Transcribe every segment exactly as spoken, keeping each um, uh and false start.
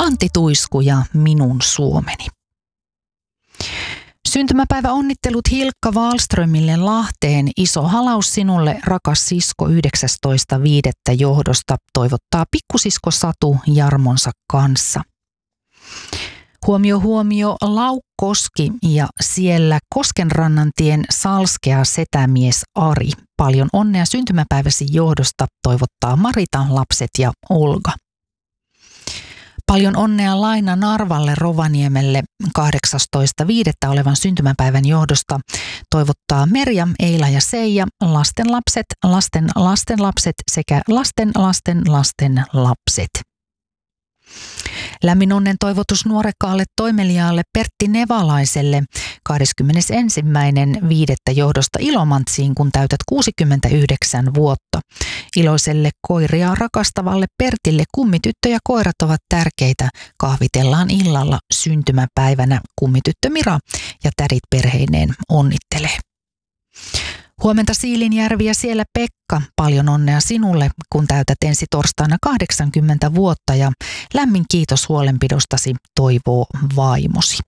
Antti Tuisku ja Minun Suomeni. Syntymäpäivä onnittelut Hilkka Wahlströmille Lahteen. Iso halaus sinulle, rakas sisko, yhdeksästoista viidettä johdosta toivottaa pikkusisko Satu Jarmonsa kanssa. Huomio huomio Laukkoski ja siellä Koskenrannantien salskea setämies Ari. Paljon onnea syntymäpäiväsi johdosta toivottaa Marita, lapset ja Olga. Paljon onnea Laina Narvalle Rovaniemelle kahdeksastoista viidettä olevan syntymäpäivän johdosta toivottaa Merja, Eila ja Seija, lastenlapset, lasten lastenlapset sekä lasten lasten lasten lapset. Lämmin onnen toivotus nuorekkaalle toimeliaalle Pertti Nevalaiselle kahdeskymmenesensimmäinen viidettä johdosta Ilomantsiin, kun täytät kuusikymmentäyhdeksän vuotta. Iloiselle koiria rakastavalle Pertille kummityttö ja koirat ovat tärkeitä. Kahvitellaan illalla syntymäpäivänä. Kummityttö Mira ja tädit perheineen onnittelee. Huomenta Siilinjärvi ja siellä Pekka, paljon onnea sinulle, kun täytät ensi torstaina kahdeksankymmentä vuotta ja lämmin kiitos huolenpidostasi, toivoo vaimosi.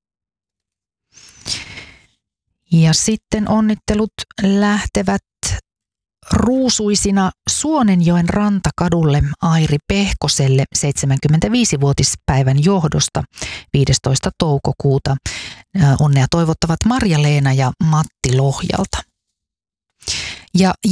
Ja sitten onnittelut lähtevät ruusuisina Suonenjoen rantakadulle Airi Pehkoselle seitsemänkymmentäviisivuotispäivän johdosta viidestoista toukokuuta. Onnea toivottavat Marja-Leena ja Matti Lohjalta. Ja